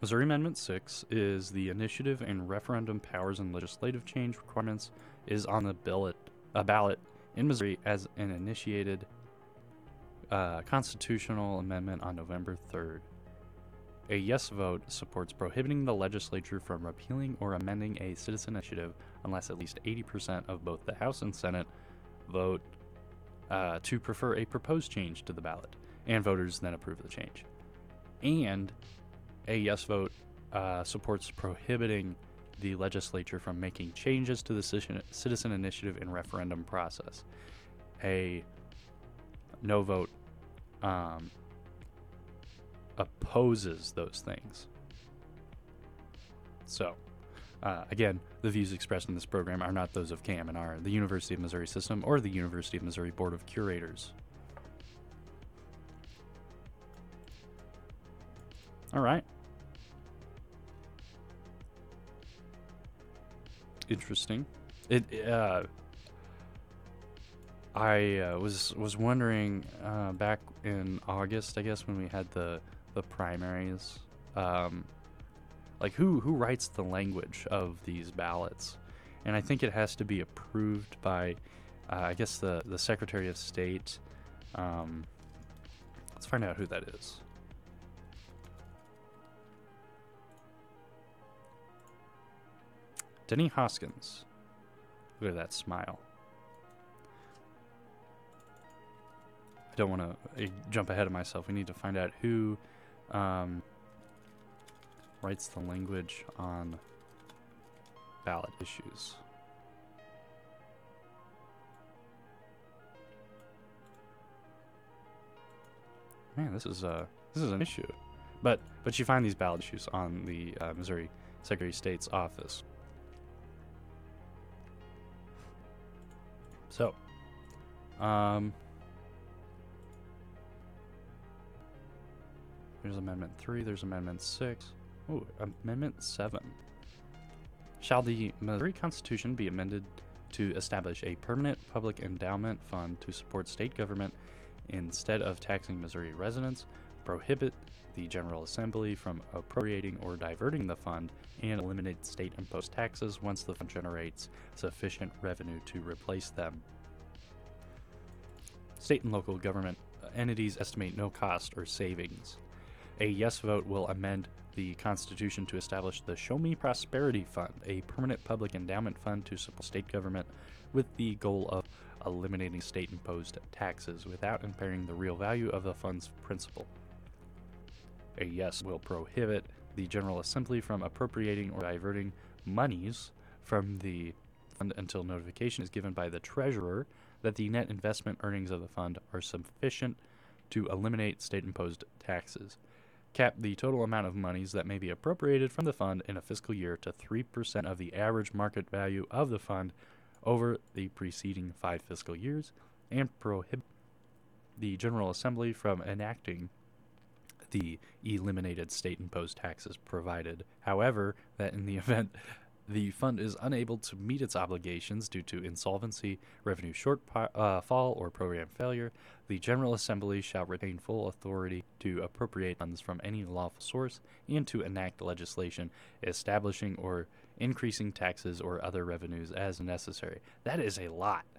Missouri Amendment 6 is the initiative and referendum powers and legislative change requirements is on the ballot in Missouri as an initiated constitutional amendment on November 3rd. A yes vote supports prohibiting the legislature from repealing or amending a citizen initiative unless at least 80% of both the House and Senate vote to prefer a proposed change to the ballot, and voters then approve the change. And a yes vote supports prohibiting the legislature from making changes to the citizen initiative and referendum process. A no vote opposes those things. So, again, the views expressed in this program are not those of KMNR, the University of Missouri System, or the University of Missouri Board of Curators. All right. Interesting. I was wondering back in August, I guess, when we had the primaries, like who writes the language of these ballots, and I think it has to be approved by, I guess the Secretary of State. Let's find out who that is. Denny Hoskins. Look at that smile. I don't want to jump ahead of myself. We need to find out who writes the language on ballot issues. Man, this is an issue. But you find these ballot issues on the Missouri Secretary of State's office. So, there's Amendment 3, there's Amendment 6. Ooh, Amendment 7. Shall the Missouri Constitution be amended to establish a permanent public endowment fund to support state government instead of taxing Missouri residents, prohibit the General Assembly from appropriating or diverting the fund, and eliminate state-imposed taxes once the fund generates sufficient revenue to replace them. State and local government entities estimate no cost or savings. A yes vote will amend the Constitution to establish the Show Me Prosperity Fund, a permanent public endowment fund to support state government with the goal of eliminating state-imposed taxes without impairing the real value of the fund's principal. A yes will prohibit the General Assembly from appropriating or diverting monies from the fund until notification is given by the treasurer that the net investment earnings of the fund are sufficient to eliminate state-imposed taxes. Cap the total amount of monies that may be appropriated from the fund in a fiscal year to 3% of the average market value of the fund over the preceding 5 fiscal years, and prohibit the General Assembly from enacting the eliminated state-imposed taxes, provided, however, that in the event the fund is unable to meet its obligations due to insolvency, revenue shortfall, or program failure, the General Assembly shall retain full authority to appropriate funds from any lawful source and to enact legislation establishing or increasing taxes or other revenues as necessary. That is a lot.